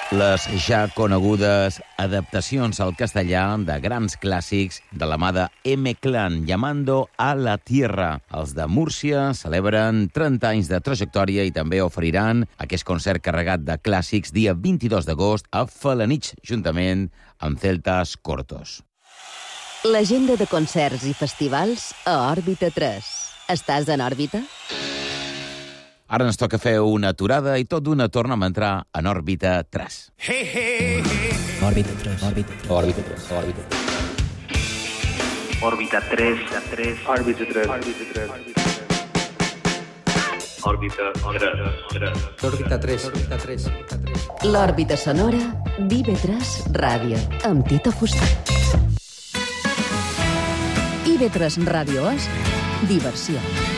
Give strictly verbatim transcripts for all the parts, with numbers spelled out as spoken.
Les ja conegudes adaptacions al castellà de grans clàssics de la mà de M-Clan, Llamando a la Tierra. Els de Múrcia celebren trenta anys de trajectòria i també oferiran aquest concert carregat de clàssics dia vint-i-dos d'agost a Felanitx, juntament amb Celtas Cortos. L'agenda de concerts i festivals a Òrbita tres. Estàs en òrbita? Ara ens toca fer una aturada i tot d'una torna a entrar en Òrbita tres. Hey, hey, hey. Òrbita tres. Òrbita tres. Òrbita tres. Òrbita tres. Òrbita tres. Òrbita tres. Òrbita tres. Òrbita tres. Òrbita tres. L'òrbita sonora d'I V tres Ràdio, amb Tito Fuster. I V tres Ràdio és diversió.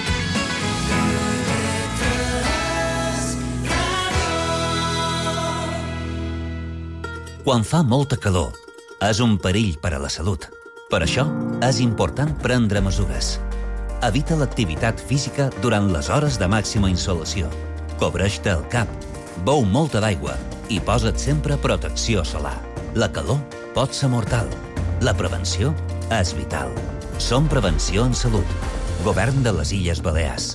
Quan fa molta calor, és un perill per a la salut. Per això, és important prendre mesures. Evita l'activitat física durant les hores de màxima insolació. Cobreix-te el cap, beu molta d'aigua i posa't sempre protecció solar. La calor pot ser mortal. La prevenció és vital. Som Prevenció en Salut. Govern de les Illes Balears.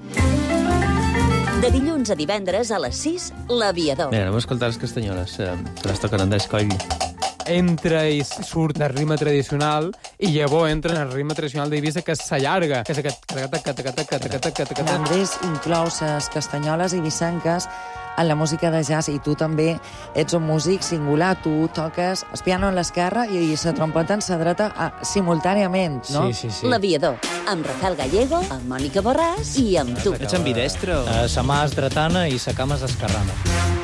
De dilluns a divendres a les sis, L'Aviador. Mira, anem a escoltar les castanyoles, eh, que les toquen Andrés Coll. Entra i surt del ritme tradicional i llavors entra en el ritme tradicional d'Eivissa, que s'allarga, que és aquest... L'Andrés inclou les castanyoles i vicenques en la música de jazz, i tu també ets un músic singular. Tu toques el piano en l'esquerra i la trompeta en la dreta simultàniament, no? Sí, sí, sí. L'Aviador, amb Rafael Gallego, amb Mònica Borràs i amb tu. Ets ambidestro. Uh, sa mà és dretana i sa cama és esquerrana.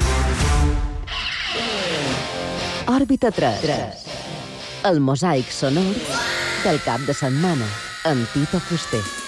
Òrbita tres. El mosaic sonor del cap de setmana, amb Tito Fuster.